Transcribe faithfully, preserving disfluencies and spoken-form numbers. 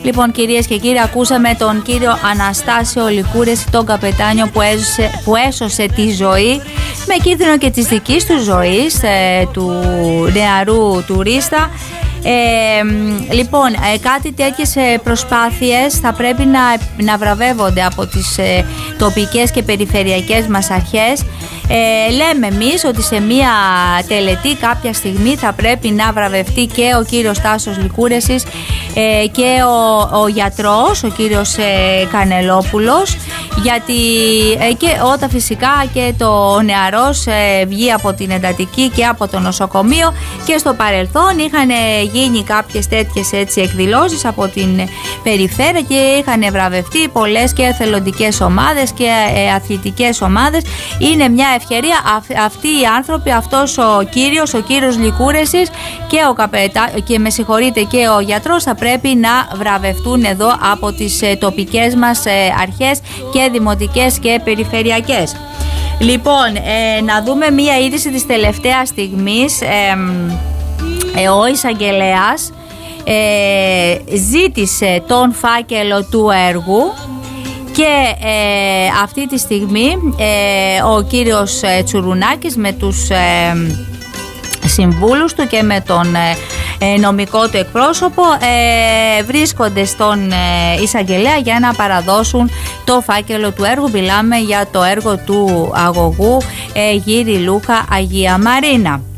Λοιπόν, κυρίες και κύριοι, ακούσαμε τον κύριο Αναστάσιο Λικούρεση, τον καπετάνιο που έσωσε, που έσωσε τη ζωή με κίνδυνο και της δικής του ζωής, ε, του νεαρού τουρίστα. Ε, λοιπόν, ε, κάτι τέτοιες ε, προσπάθειες θα πρέπει να, να βραβεύονται από τις ε, τοπικές και περιφερειακές μας αρχές. Ε, λέμε εμείς ότι σε μια τελετή κάποια στιγμή θα πρέπει να βραβευτεί και ο κύριος Τάσος Λικούρεσης ε, και ο, ο γιατρός, ο κύριος ε, Κανελόπουλος, γιατί ε, και όταν φυσικά και το νεαρός ε, βγει από την εντατική και από το νοσοκομείο, και στο παρελθόν είχαν γίνει κάποιες τέτοιες έτσι εκδηλώσεις από την περιφέρεια και είχαν βραβευτεί πολλές και εθελοντικές ομάδες και ε, αθλητικές ομάδες. Είναι μια ευκαιρία αυ, αυτοί οι άνθρωποι, αυτός ο κύριος, ο κύριος Λικούρεσης και, ο καπετα, και με συγχωρείτε και ο γιατρός θα πρέπει να βραβευτούν εδώ από τις ε, τοπικές μας ε, αρχές και δημοτικές και περιφερειακές. Λοιπόν, ε, να δούμε μία είδηση της τελευταίας στιγμής. Ε, ε, ο εισαγγελέας ε, ζήτησε τον φάκελο του έργου και ε, αυτή τη στιγμή ε, ο κύριος ε, Τσουρουνάκης με τους ε, συμβούλους του και με τον ε, νομικό του εκπρόσωπο ε, βρίσκονται στον ε, εισαγγελέα για να παραδώσουν το φάκελο του έργου. Μιλάμε για το έργο του αγωγού ε, Γύρι Λούκα Αγία Μαρίνα.